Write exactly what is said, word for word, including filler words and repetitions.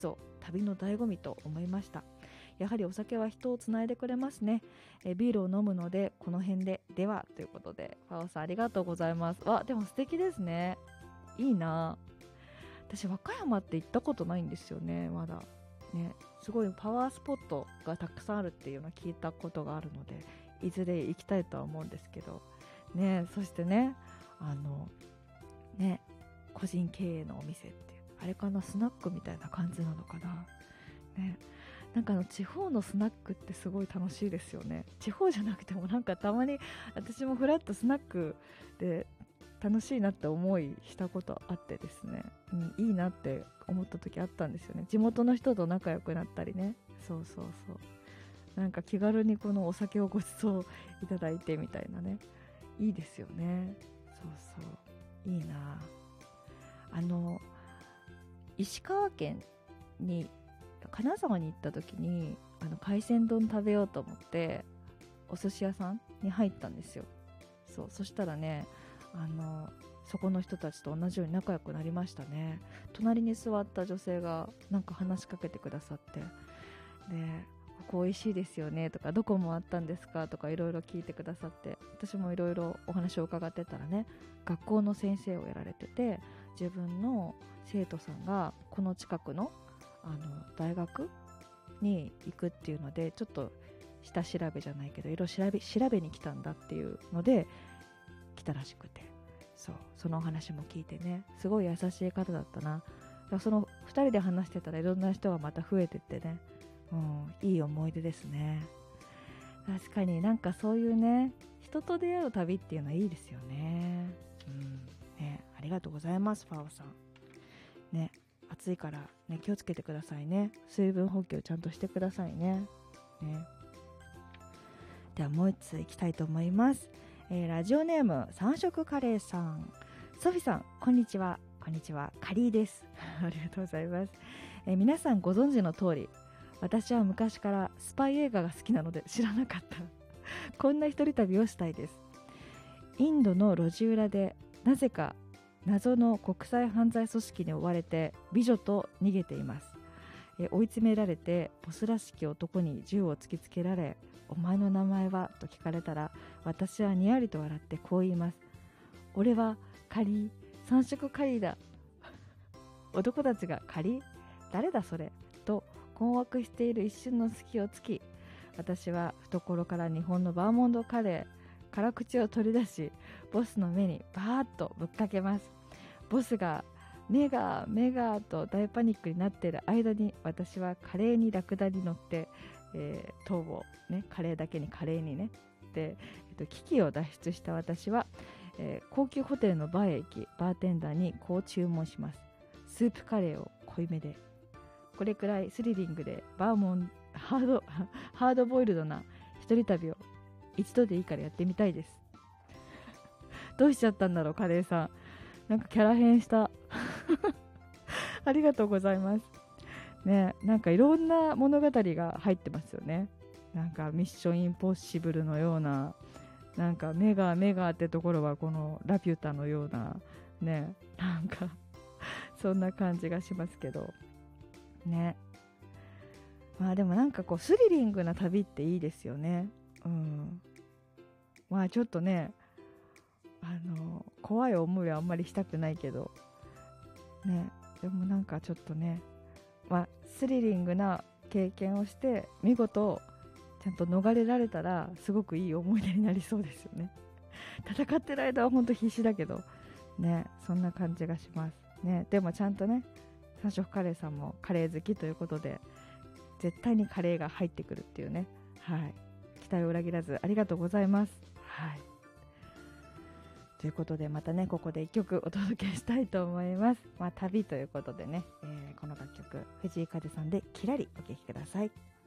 そう旅の醍醐味と思いました。やはりお酒は人をつないでくれますね。えビールを飲むのでこの辺でではということで、ファオさんありがとうございます。わでも素敵ですね。いいな。私和歌山って行ったことないんですよね、まだね。すごいパワースポットがたくさんあるっていうのを聞いたことがあるので、いずれ行きたいとは思うんですけどね。そしてね、あのね個人経営のお店っていうあれかな、スナックみたいな感じなのかなね。なんかあの地方のスナックってすごい楽しいですよね。地方じゃなくてもなんかたまに私もフラッとスナックで楽しいなって思いしたことあってですね、うん、いいなって思った時あったんですよね。地元の人と仲良くなったりね。そうそうそう、なんか気軽にこのお酒をご馳走いただいてみたいなね、いいですよね。そうそういいな。あの石川県に金沢に行った時にあの海鮮丼食べようと思ってお寿司屋さんに入ったんですよ。そうそしたらね、あのそこの人たちと同じように仲良くなりましたね。隣に座った女性がなんか話しかけてくださって、でここ美味しいですよねとか、どこもあったんですかとかいろいろ聞いてくださって、私もいろいろお話を伺ってたらね、学校の先生をやられてて、自分の生徒さんがこの近くのあの大学に行くっていうので、ちょっと下調べじゃないけどいろいろ調べ調べに来たんだっていうので来たらしくて、そうそのお話も聞いてね、すごい優しい方だったな。だからそのふたりで話してたらいろんな人がまた増えてってね、うん、いい思い出ですね。確かになんかそういうね、人と出会う旅っていうのはいいですよね。うん、ね、ありがとうございますファオさん。ね、暑いからね気をつけてくださいね。水分補給ちゃんとしてくださいね。ね。ではもう一ついきたいと思います。えー、ラジオネーム三色カレーさん。ソフィさんこんにちは。こんにちは、カリーですありがとうございます。えー、皆さんご存知の通り、私は昔からスパイ映画が好きなので知らなかったこんな一人旅をしたいです。インドの路地裏でなぜか謎の国際犯罪組織に追われて美女と逃げています。え追い詰められてボスらしき男に銃を突きつけられ、お前の名前はと聞かれたら、私はにやりと笑ってこう言います。俺はカリー、三色カリーだ男たちがカリー、誰だそれと困惑している一瞬の隙を突き、私は懐から日本のバーモントカレー辛口を取り出し、ボスの目にバーッとぶっかけます。ボスが目が目がと大パニックになっている間に、私はカレーにラクダに乗って、えー、逃亡、ね、カレーだけにカレーにねで、えっと、危機を脱出した私は、えー、高級ホテルのバーへ行き、バーテンダーにこう注文します。スープカレーを濃いめで。これくらいスリリングでバーモンハードハードボイルドな一人旅を一度でいいからやってみたいです。どうしちゃったんだろうカレーさん、なんかキャラ変したありがとうございますね。なんかいろんな物語が入ってますよね。なんかミッションインポッシブルのような、なんかメガメガってところはこのラピュタのようなね、なんかそんな感じがしますけどね。まあでもなんかこうスリリングな旅っていいですよね。うん。まあちょっとね、あの怖い思いはあんまりしたくないけどね、でもなんかちょっとね、まあスリリングな経験をして見事ちゃんと逃れられたらすごくいい思い出になりそうですよね。戦ってる間は本当必死だけどね、そんな感じがしますね。でもちゃんとね、三色カレーさんもカレー好きということで絶対にカレーが入ってくるっていうね、はい、期待を裏切らずありがとうございます。はい、ということでまたねここでいっきょくお届けしたいと思います。まあ旅ということでね、えー、この楽曲藤井風さんでキラリお聴きください。